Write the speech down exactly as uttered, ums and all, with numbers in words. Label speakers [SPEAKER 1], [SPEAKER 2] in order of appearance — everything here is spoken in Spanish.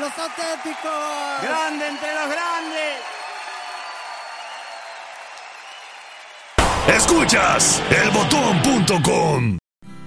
[SPEAKER 1] los auténticos.
[SPEAKER 2] Grande entre los grandes.
[SPEAKER 3] Escuchas el botón punto com.